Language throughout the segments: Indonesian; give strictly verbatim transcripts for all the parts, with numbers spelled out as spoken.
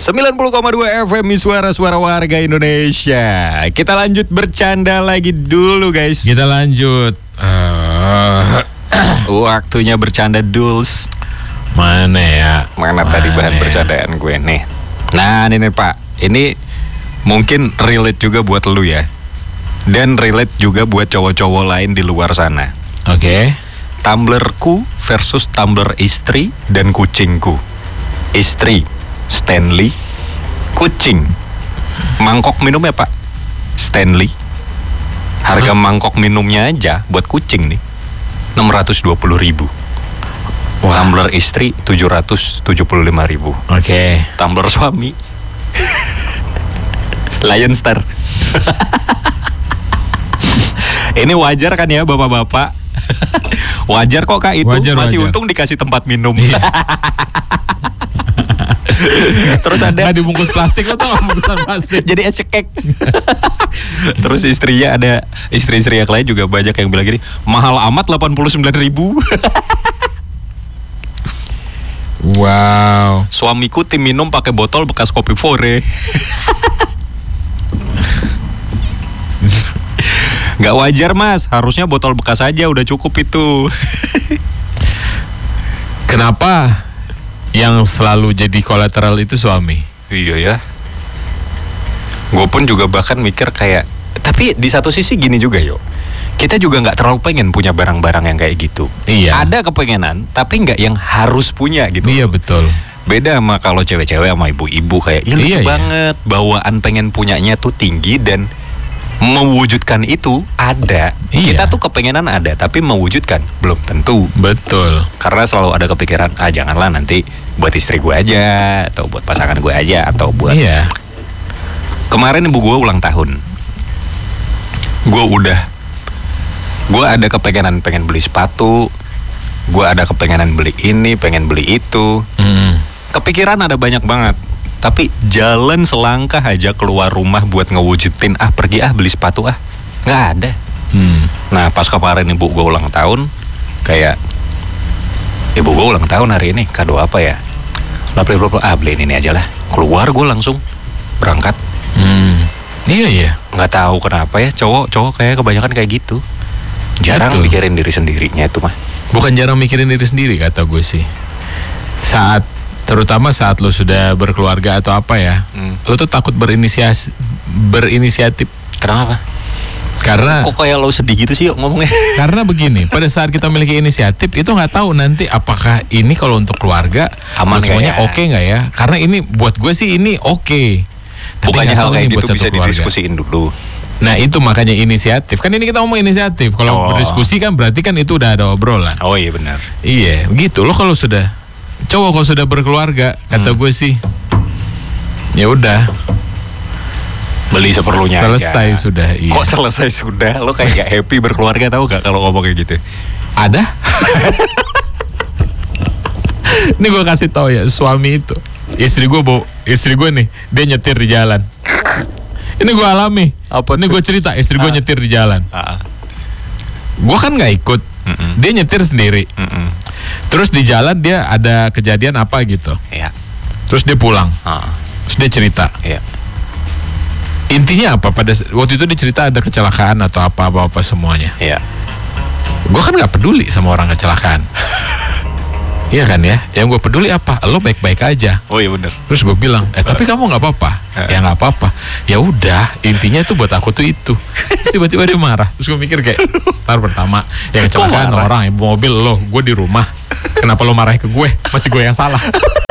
sembilan puluh koma dua F M Suara-suara warga Indonesia. Kita lanjut bercanda lagi dulu guys. Kita lanjut uh, Waktunya bercanda duls. Mana ya? Mana, Mana tadi bahan ya? Bercandaan gue nih. Nah ini nih Pak, ini mungkin relate juga buat lu ya. Dan relate juga buat cowok-cowok lain di luar sana. Oke. Okay. Tumblerku versus tumbler istri dan kucingku. Istri Stanley, kucing mangkok minumnya Pak Stanley. Harga huh? mangkok minumnya aja buat kucing nih enam ratus dua puluh ribu. Wah. Tumbler istri tujuh ratus tujuh puluh lima ribu. Oke. Okay. Tumbler suami Lion Star. Ini wajar kan ya bapak-bapak? Wajar kok Kak itu. Wajar, masih wajar. Untung dikasih tempat minum. Iya. Terus ada nggak dibungkus plastik, lo tau bungkusan plastik. Jadi es cekek. Terus istrinya ada, istri-istri yang lain juga banyak yang bilang gini, mahal amat delapan puluh sembilan ribu. Wow. Suamiku tim minum pakai botol bekas kopi Fore. Gak wajar mas, harusnya botol bekas aja udah cukup itu. Kenapa yang selalu jadi kolateral itu suami? Iya ya. Gue pun juga bahkan mikir kayak, tapi di satu sisi gini juga yo, kita juga gak terlalu pengen punya barang-barang yang kayak gitu. Iya. Ada kepengenan, tapi gak yang harus punya gitu. Iya betul. Beda sama kalau cewek-cewek sama ibu-ibu kayak, ya lucu iya, banget iya. Bawaan pengen punyanya tuh tinggi dan mewujudkan itu ada. Iya. Kita tuh kepengenan ada, tapi mewujudkan belum tentu. Betul. Karena selalu ada kepikiran, ah janganlah nanti buat istri gue aja, atau buat pasangan gue aja, atau buat. Iya. Kemarin ibu gue ulang tahun. Gue udah, gue ada kepengenan pengen beli sepatu, gue ada kepengenan beli ini, pengen beli itu. Mm. Kepikiran ada banyak banget. Tapi jalan selangkah aja keluar rumah buat ngewujudin, ah pergi ah beli sepatu ah, nggak ada. Hmm. Nah pas kemarin ibu gue ulang tahun, kayak ibu gue ulang tahun hari ini, kado apa ya? Lalu ah beliin ini aja lah. Keluar gue langsung berangkat. Hmm. Iya iya. Nggak tahu kenapa ya cowok-cowok kayak kebanyakan kayak gitu. Jarang Betul. mikirin diri sendirinya itu mah. Bukan jarang mikirin diri sendiri kata gue sih. Saat terutama saat lo sudah berkeluarga atau apa ya, hmm. lo tuh takut berinisiasi, berinisiatif. Kenapa? Karena kok kayak lo sedih gitu sih ngomongnya? Karena begini, pada saat kita memiliki inisiatif itu nggak tahu nanti apakah ini kalau untuk keluarga aman semuanya ya? oke okay nggak ya? Karena ini buat gue sih ini oke. Okay. Bukannya hal kayak gitu bisa didiskusiin dulu. Nah itu makanya inisiatif. Kan ini kita ngomong inisiatif. Kalau oh. berdiskusi kan berarti kan itu udah ada obrolan. Oh iya benar. Iya, begitu. Lo kalau sudah cowok kalau sudah berkeluarga, kata hmm. gue sih, ya udah beli seperlunya selesai aja. Sudah. Iya. Kok selesai sudah? Lo kayak gak happy berkeluarga tahu gak kalau ngomong kayak gitu? Ada. Ini gue kasih tahu ya, suami itu, istri gue bawa, istri gue nih, dia nyetir di jalan. Ini gue alami. Apa? Ini gue cerita, istri gue ah. nyetir di jalan. Ah. Gue kan nggak ikut. Mm-mm. Dia nyetir sendiri. Mm-mm. Terus di jalan dia ada kejadian apa gitu. Iya. Terus dia pulang. Uh. Terus dia cerita. Iya. Intinya apa? Pada waktu itu dia cerita ada kecelakaan atau apa-apa semuanya. Iya. Gue kan nggak peduli sama orang kecelakaan. Iya kan ya? Yang gue peduli apa? Lo baik-baik aja. Oh iya benar. Terus gue bilang, eh tapi kamu nggak apa-apa. Ya nggak apa-apa. Ya udah, intinya tuh buat aku tuh itu. Tiba-tiba dia marah. Terus gue mikir kayak, ntar pertama yang kecelakaan orang, yang mobil lo, gue di rumah. Kenapa lo marah ke gue? Masih gue yang salah.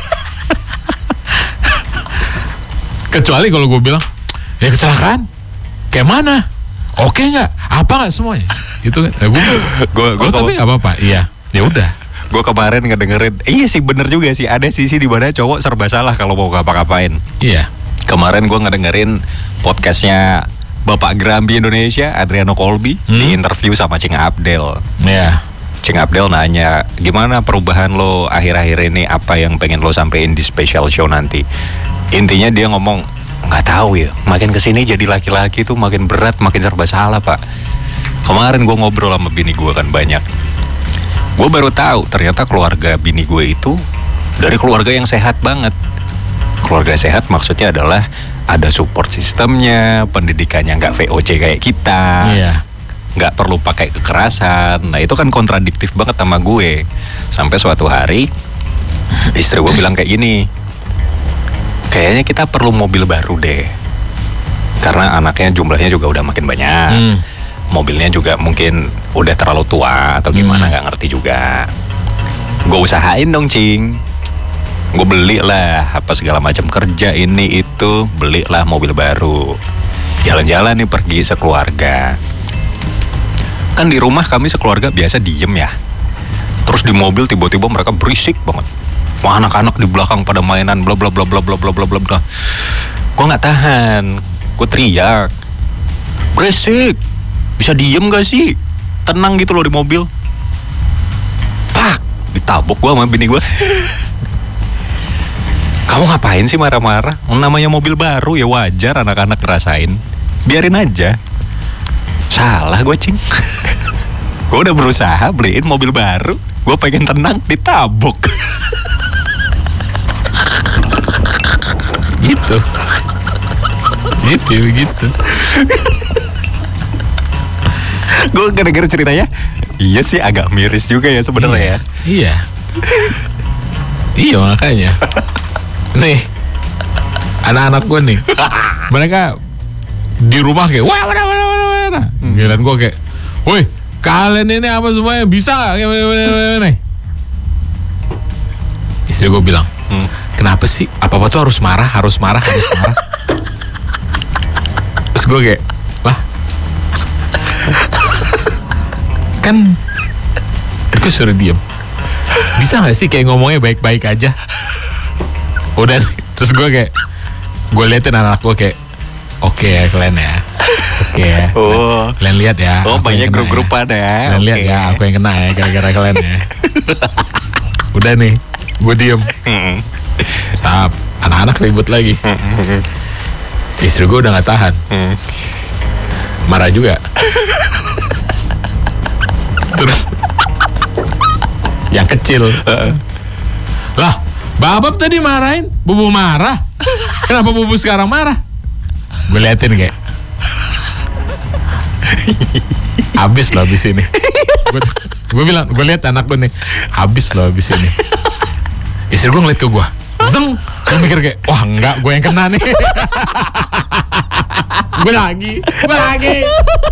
Kecuali kalau gue bilang, ya kecelakaan, kayak mana? Oke nggak? Apa nggak semuanya? Gitu kan? Nah, gue, gue, gue oh, tapi nggak apa-apa. Iya, ya udah. Gue kemarin ngedengerin, iya sih bener juga sih, ada sisi di mana cowok serba salah kalau mau ngapa-ngapain. Iya. Kemarin gue ngedengerin podcastnya Bapak Grambi Indonesia, Adriano Colby, hmm? di interview sama Cing Abdel. Iya. Cing Abdel nanya, gimana perubahan lo akhir-akhir ini, apa yang pengen lo sampein di special show nanti? Intinya dia ngomong, nggak tahu ya, makin kesini jadi laki-laki tuh makin berat, makin serba salah pak. Kemarin gue ngobrol sama bini gue kan banyak. Gue baru tahu ternyata keluarga bini gue itu dari keluarga yang sehat banget. Keluarga sehat maksudnya adalah ada support sistemnya, pendidikannya nggak V O C kayak kita, Iya. nggak perlu pakai kekerasan. Nah itu kan kontradiktif banget sama gue. Sampai suatu hari istri gue bilang kayak gini, kayaknya kita perlu mobil baru deh, karena anaknya jumlahnya juga udah makin banyak. Hmm. Mobilnya juga mungkin udah terlalu tua atau gimana, Hmm. nggak ngerti juga. Gue usahain dong, Cing. Gue beli lah apa segala macam, kerja ini itu, belilah mobil baru. Jalan-jalan nih pergi sekeluarga. Kan di rumah kami sekeluarga biasa diem ya. Terus di mobil tiba-tiba mereka berisik banget. Wah, anak-anak di belakang pada mainan bla bla bla bla bla bla bla bla bla. Gue nggak tahan, gue teriak, berisik, bisa diem gak sih? Tenang gitu loh di mobil. Pak, ditabok gue sama bini gue. Kamu ngapain sih marah-marah? Namanya mobil baru ya wajar anak-anak ngerasain. Biarin aja. Salah gue, Cing. Gue udah berusaha beliin mobil baru, gue pengen tenang, ditabok. Gitu. Gitu begitu. Gue gara-gara ceritanya, iya sih agak miris juga ya sebenarnya ya. Iya. Iya makanya. Nih, anak-anak gue nih, mereka di rumah kayak wah wah wah wah wah wah. Giliran gue kayak, woi kalian ini apa semuanya bisa nggak? Nih, istri gue bilang, Hmm. kenapa sih apa-apa tuh harus marah, harus marah, harus marah? Terus gue kayak, lah, kan, terus suruh diem. Bisa nggak sih kayak ngomongnya baik-baik aja? Udah, terus gue kayak, gue liatin anak gue kayak, oke ya kalian ya, oke ya, Oh. kalian lihat ya, Oh, aku banyak yang kena grup-grupan ya. ya. Kalian lihat Oke. ya, aku yang kena ya, gara-gara kalian ya. Udah nih, gue diem. Mm-mm. Sahab, anak-anak ribut lagi. Istri gue udah nggak tahan, Mm. marah juga. Terus yang kecil, lah, Babab tadi marahin, Bubu marah. Kenapa Bubu sekarang marah? Gue liatin kayak, habis loh habis ini. Gue bilang, gue liat anak gue nih, habis loh habis ini. Istri gue ngeliat ke gue, zeng, gue mikir kayak, wah enggak, gue yang kena nih. Gue lagi, gue lagi.